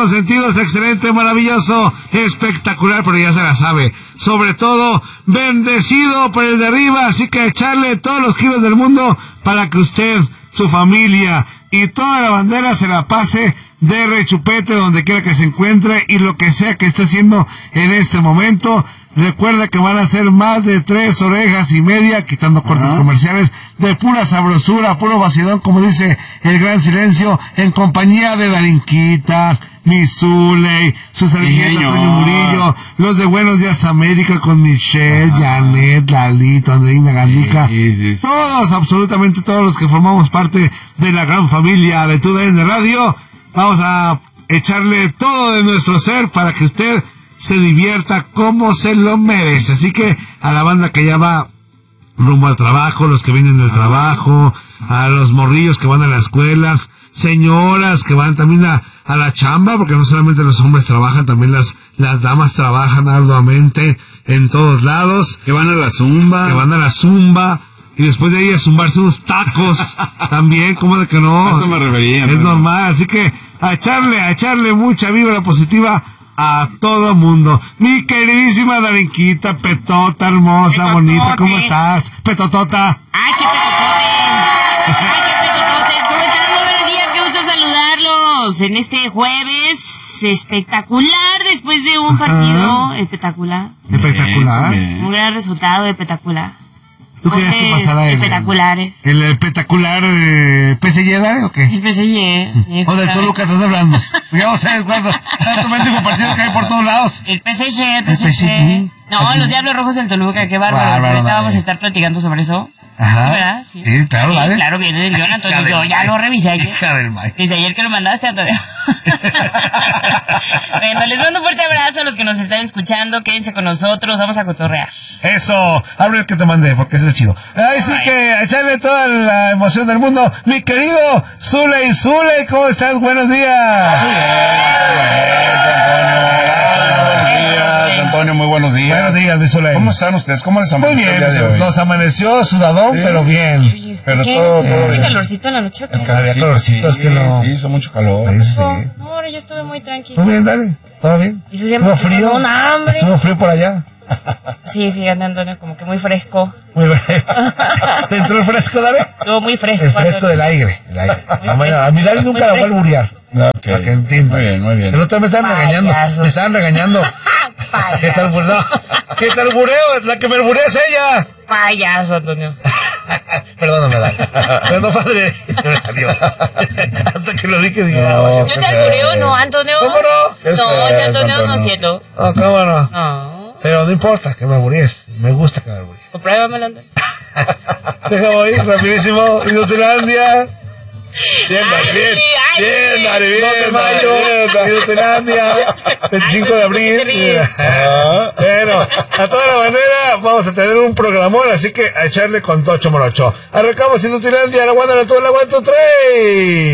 consentidos, excelente, maravilloso, espectacular, pero ya se la sabe. Sobre todo, bendecido por el de arriba, así que echarle todos los kilos del mundo para que usted, su familia y toda la bandera se la pase de rechupete donde quiera que se encuentre y lo que sea que esté haciendo en este momento. Recuerda que van a ser más de 3 orejas y media, quitando cortes comerciales, de pura sabrosura, puro vacilón, como dice el gran silencio, en compañía de Darinquita, mi Zuley, su servilleta Toño Murillo, los de Buenos Días América con Michelle, Janet, Lalito, Andreina Gandica, todos, absolutamente todos los que formamos parte de la gran familia de TUDN Radio. Vamos a echarle todo de nuestro ser para que usted se divierta como se lo merece. Así que a la banda que ya va rumbo al trabajo, los que vienen del trabajo, a los morrillos que van a la escuela, señoras que van también a la chamba, porque no solamente los hombres trabajan, también las damas trabajan arduamente en todos lados. Que van a la zumba. Y después de ahí a zumbarse unos tacos también, ¿cómo de que no? A eso me refería. Es normal, así que a echarle mucha vibra positiva a todo mundo. Mi queridísima Darinquita, petota, hermosa, Petotote. Bonita, ¿cómo estás? Petotota. ¡Ay, qué petototes! ¿Cómo están? Muy buenos días, qué gusto saludarlos en este jueves espectacular, después de un partido espectacular. Espectacular. Un gran resultado espectacular. ¿Tú querías que pasara espectaculares? ¿El espectacular PSG, Dare, o qué? El PSG. ¿O del Toluca estás hablando? Ya no sabes cuánto. Tanto mendigo partido que hay por todos lados. El PSG. No, los Diablos Rojos del Toluca, qué bárbaro. Ahorita vamos a estar platicando sobre eso. Ajá. ¿Verdad? Sí, claro, dale. Claro, viene del guión, Antonio. Yo ya lo revisé ayer. Desde ayer que lo mandaste, Antonio. Bueno, les mando un fuerte abrazo a los que nos están escuchando. Quédense con nosotros, vamos a cotorrear. Eso, abre el que te mandé, porque eso es chido. Así que echarle toda la emoción del mundo. Mi querido Zuley, ¿cómo estás? Buenos días. Antonio, muy buenos días. Buenos días, mi Zuley. ¿Cómo están ustedes? ¿Cómo les amaneció? Muy el día de bien, hoy? nos amaneció sudadón, pero bien. Pero ¿Qué? todo ¿Hay bien. calorcito en la noche? Había calorcito, es que no. Sí, hizo mucho calor. Sí. No, ahora yo estuve muy tranquilo. Muy bien, dale, todo bien. ¿Y eso ya ¿Estuvo me frío? dio un hambre? ¿Estuvo frío por allá? Sí, fíjate, Antonio, como que muy fresco. Muy bien. ¿Te entró el fresco, Dale? Estuvo muy fresco. El fresco del aire. A mi Dale nunca la voy a alburear. Ok. Para que entienda. Muy bien. El otro me estaban regañando. Me estaban regañando. ¿Qué tal albureo? La que me alburea es ella. Payaso, Antonio. Perdóname, Dale. Pero no, padre. Se me salió. Hasta que lo vi que dije. Yo te albureo, no, Antonio. ¿Cómo no? No, ya, Antonio, no es cierto. No, ¿cómo no? No. Pero no importa que me alburees. Me gusta que me alburees. Compruébamelo, Antonio. Déjame ir rapidísimo. Inutilandia. Bien, Dale, bien. 2 de mayo, Inutilandia, 25 de abril. Bueno, a toda la manera vamos a tener un programón, así que a echarle con Tocho Morocho. Arrancamos Inutilandia, la guanda, la tuya, la aguanto, 3.